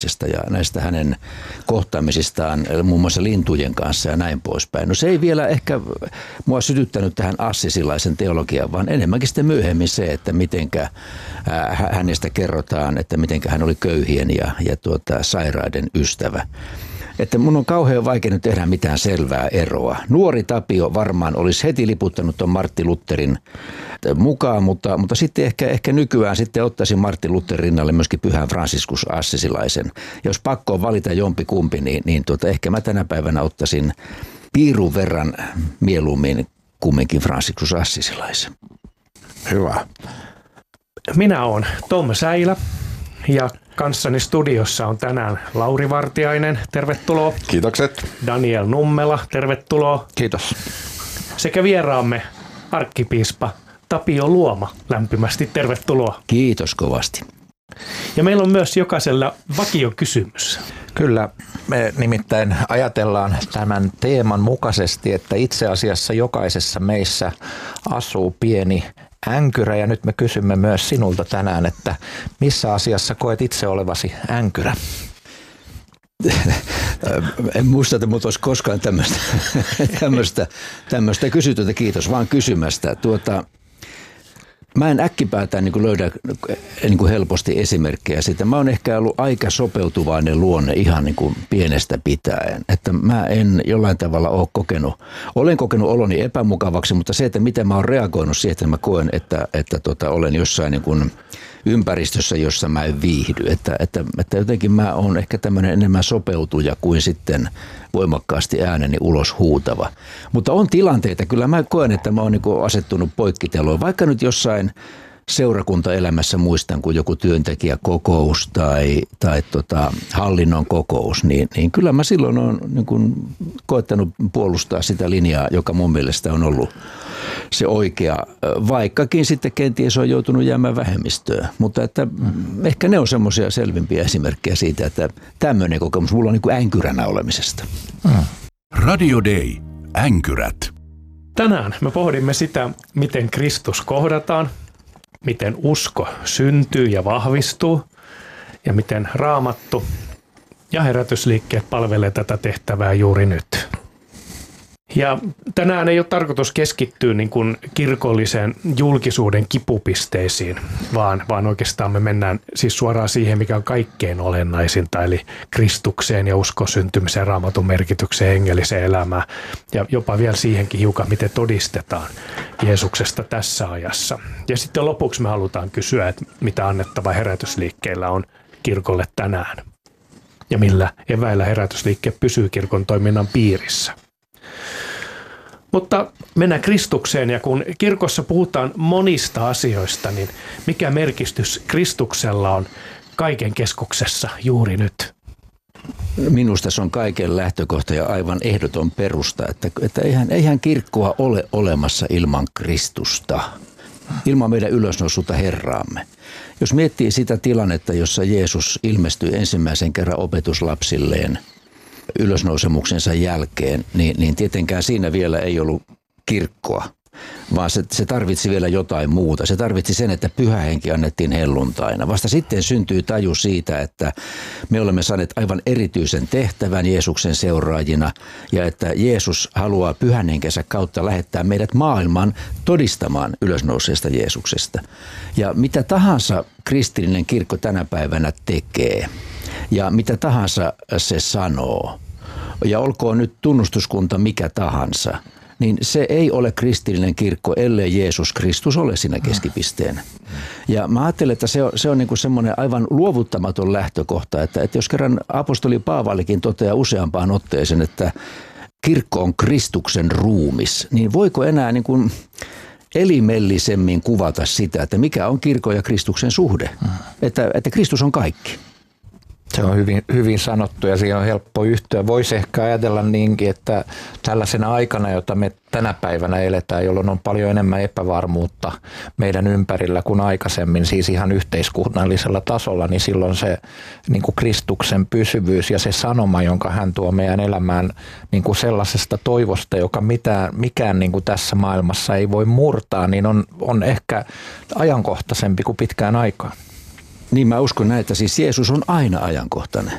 ja näistä hänen kohtaamisistaan muun muassa lintujen kanssa ja näin poispäin. No se ei vielä ehkä mua sytyttänyt tähän assisilaisen teologiaan, vaan enemmänkin sitten myöhemmin se, että mitenkä hänestä kerrotaan, että mitenkä hän oli köyhien ja sairaiden ystävä. Että mun on kauhean vaikea nyt tehdä mitään selvää eroa. Nuori Tapio varmaan olisi heti liputtanut tuon Martti Lutherin mukaan, mutta sitten ehkä nykyään sitten ottaisin Martti Lutherin rinnalle myöskin Pyhän Franciscus Assisilaisen. Jos pakko on valita jompikumpi, niin ehkä mä tänä päivänä ottaisin piirun verran mieluummin kumminkin Franciscus Assisilaisen. Hyvä. Minä olen Tom Säilä ja kanssani studiossa on tänään Lauri Vartiainen, tervetuloa. Kiitokset. Daniel Nummela, tervetuloa. Kiitos. Sekä vieraamme arkkipiispa Tapio Luoma, lämpimästi tervetuloa. Kiitos kovasti. Ja meillä on myös jokaisella vakiokysymys. Kyllä, me nimittäin ajatellaan tämän teeman mukaisesti, että itse asiassa jokaisessa meissä asuu pieni änkyrä, ja nyt me kysymme myös sinulta tänään, että missä asiassa koet itse olevasi änkyrä? En muista, että minulta olisi koskaan tämmöistä kysytöntä, kiitos vaan kysymästä. Mä en äkkipäätään löydä helposti esimerkkejä siitä. Mä oon ehkä ollut aika sopeutuvainen luonne ihan pienestä pitäen. Että mä en jollain tavalla olen kokenut oloni epämukavaksi, mutta se, että miten mä oon reagoinut siihen, että mä koen, että olen jossain ympäristössä, jossa mä en viihdy. Että jotenkin mä oon ehkä tämmöinen enemmän sopeutuja kuin sitten voimakkaasti ääneni ulos huutava. Mutta on tilanteita, kyllä mä koen, että mä oon asettunut poikkiteloon, vaikka nyt jossain seurakuntaelämässä muistan, kun joku työntekijäkokous tai hallinnon kokous, niin kyllä mä silloin oon koettanut puolustaa sitä linjaa, joka mun mielestä on ollut se oikea, vaikkakin sitten kenties on joutunut jäämään vähemmistöön. Mutta että ehkä ne on semmoisia selvimpiä esimerkkejä siitä, että tämmöinen kokemus mulla on änkyränä olemisesta. Radio Day. Änkyrät. Tänään me pohdimme sitä, miten Kristus kohdataan, miten usko syntyy ja vahvistuu ja miten Raamattu ja herätysliikkeet palvelee tätä tehtävää juuri nyt. Ja tänään ei ole tarkoitus keskittyä kirkollisen julkisuuden kipupisteisiin, vaan oikeastaan me mennään siis suoraan siihen, mikä on kaikkein olennaisinta, eli Kristukseen ja uskon syntymiseen, Raamatun merkitykseen, hengelliseen elämään ja jopa vielä siihenkin hiukan, miten todistetaan Jeesuksesta tässä ajassa. Ja sitten lopuksi me halutaan kysyä, että mitä annettava herätysliikkeellä on kirkolle tänään ja millä eväillä herätysliikkeet pysyy kirkon toiminnan piirissä. Mutta mennään Kristukseen, ja kun kirkossa puhutaan monista asioista, niin mikä merkitys Kristuksella on kaiken keskuksessa juuri nyt? Minusta se on kaiken lähtökohta ja aivan ehdoton perusta, että eihän kirkkoa ole olemassa ilman Kristusta, ilman meidän ylösnousuta Herraamme. Jos miettii sitä tilannetta, jossa Jeesus ilmestyi ensimmäisen kerran opetuslapsilleen ylösnousemuksensa jälkeen, niin tietenkään siinä vielä ei ollut kirkkoa, vaan se tarvitsi vielä jotain muuta. Se tarvitsi sen, että Pyhä Henki annettiin helluntaina. Vasta sitten syntyi taju siitä, että me olemme saaneet aivan erityisen tehtävän Jeesuksen seuraajina ja että Jeesus haluaa Pyhän Henkensä kautta lähettää meidät maailmaan todistamaan ylösnouseesta Jeesuksesta. Ja mitä tahansa kristillinen kirkko tänä päivänä tekee ja mitä tahansa se sanoo, ja olkoon nyt tunnustuskunta mikä tahansa, niin se ei ole kristillinen kirkko, ellei Jeesus Kristus ole siinä keskipisteenä. Ja mä ajattelen, että se on semmoinen aivan luovuttamaton lähtökohta, että jos kerran apostoli Paavalikin toteaa useampaan otteeseen, että kirkko on Kristuksen ruumis, niin voiko enää elimellisemmin kuvata sitä, että mikä on kirkon ja Kristuksen suhde, että Kristus on kaikki. Se on hyvin sanottu ja siihen on helppo yhtyä. Voisi ehkä ajatella niinkin, että tällaisena aikana, jota me tänä päivänä eletään, jolloin on paljon enemmän epävarmuutta meidän ympärillä kuin aikaisemmin, siis ihan yhteiskunnallisella tasolla, niin silloin se Kristuksen pysyvyys ja se sanoma, jonka hän tuo meidän elämään sellaisesta toivosta, joka mikään tässä maailmassa ei voi murtaa, niin on ehkä ajankohtaisempi kuin pitkään aikaan. Niin mä uskon näin, että siis Jeesus on aina ajankohtainen.